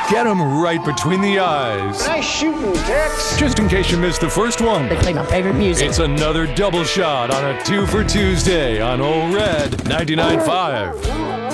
Get him right between the eyes. Nice shooting, Tex. Just in case you missed the first one. They play my favorite music. It's another double shot on a 2 for Tuesday on Old Red 99.5.